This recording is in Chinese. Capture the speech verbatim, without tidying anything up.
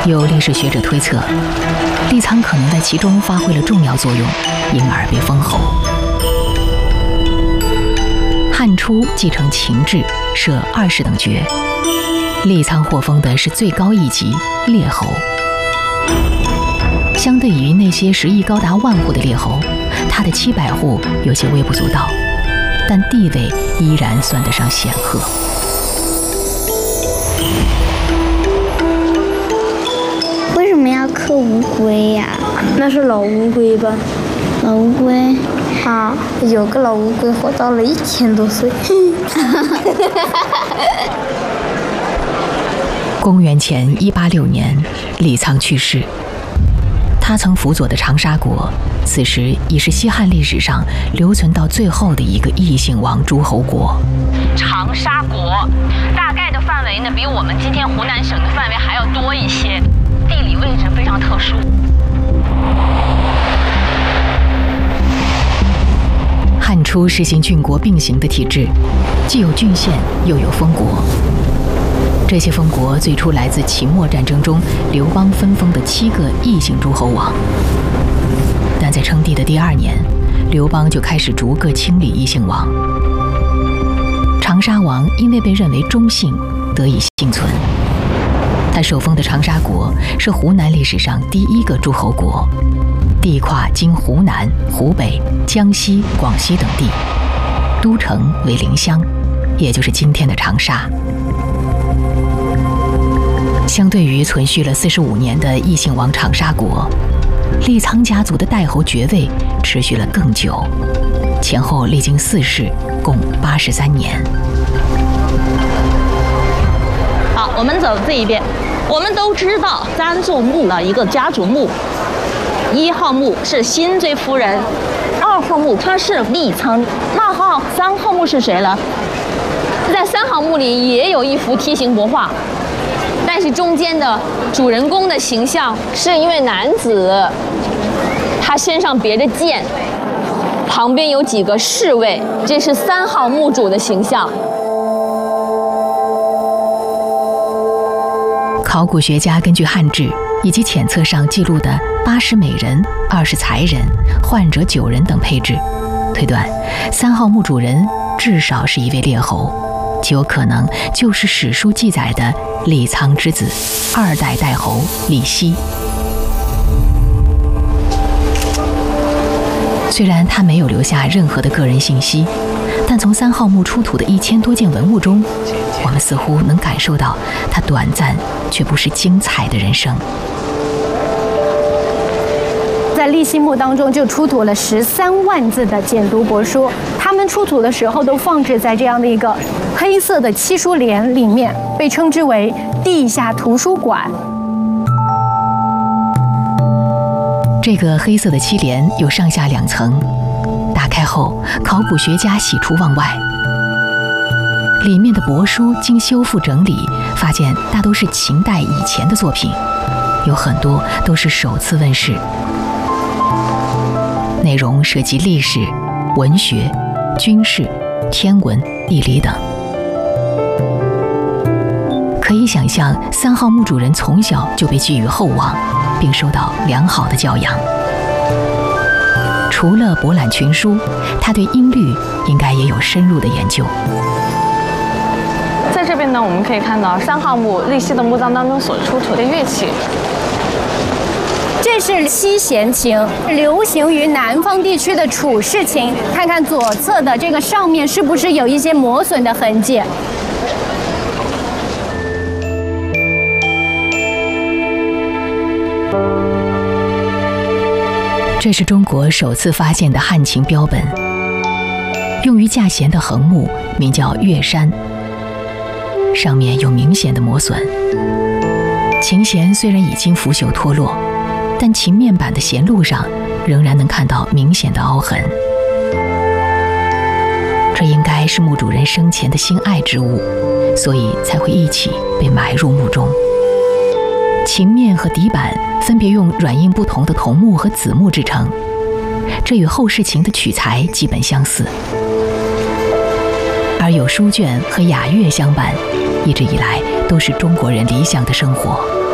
有历史学者推测，李沧可能在其中发挥了重要作用，因而被封侯。汉初继承秦制，设二十等爵，李沧获封的是最高一级列侯。相对于那些实力高达万户的列侯，他的七百户有些微不足道，但地位依然算得上显赫。 为什么要刻乌龟呀？ 那是老乌龟吧？ 老乌龟啊，有个老乌龟活到了一千多岁。 公元前一八六年，李沧去世。他曾辅佐的长沙国，此时已是西汉历史上留存到最后的一个异姓王诸侯国。 长沙国大概的范围呢，比我们今天湖南省的范围还要多一些，地理位置非常特殊。 汉初实行郡国并行的体制，既有郡县，又有封国。这些封国最初来自秦末战争中刘邦分封的七个异姓诸侯王，但在称帝的第二年，刘邦就开始逐个清理异姓王。长沙王因为被认为忠信，得以幸存。他受封的长沙国是湖南历史上第一个诸侯国，地跨今湖南、湖北、江西、广西等地，都城为临湘，也就是今天的长沙。相对于存续了四十五年的异姓王长沙国，李沧家族的代侯爵位持续了更久，前后历经四世，共八十三年。 好，我们走这一边。我们都知道三座墓的一个家族墓，一号墓是辛追夫人，二号墓他是李沧，那号三号墓是谁呢？在三号墓里也有一幅梯形帛画。但是中间的主人公的形象是一位男子，他身上别着剑，旁边有几个侍卫，这是三号墓主的形象。 考古学家根据汉志以及浅册上记录的八十美人、二十才人、患者九人等配置，推断三号墓主人至少是一位列侯，极有可能就是史书记载的李沧之子二代代侯李希。虽然他没有留下任何的个人信息，但从三号墓出土的一千多件文物中，我们似乎能感受到他短暂却不失精彩的人生。 在立溪墓当中就出土了十三万字的简牍帛书，它们出土的时候都放置在这样的一个黑色的漆书帘里面，被称之为地下图书馆。 这个黑色的漆帘有上下两层，打开后，考古学家喜出望外。里面的帛书经修复整理，发现大都是秦代以前的作品，有很多都是首次问世。内容涉及历史、文学、军事、天文、地理等。可以想象，三号墓主人从小就被寄予厚望，并受到良好的教养。除了博览群书，他对音律应该也有深入的研究。 在这边呢，我们可以看到三号墓立溪的墓葬当中所出土的乐器。 这是七弦琴，流行于南方地区的楚式琴。看看左侧的这个上面是不是有一些磨损的痕迹？ 这是中国首次发现的汉琴标本，用于架弦的横木名叫月山，上面有明显的磨损。琴弦虽然已经腐朽脱落，但琴面板的弦路上仍然能看到明显的凹痕。这应该是墓主人生前的心爱之物，所以才会一起被埋入墓中。琴面和底板分别用软硬不同的桐木和紫木制成，这与后世琴的取材基本相似。而有书卷和雅乐相伴，一直以来都是中国人理想的生活。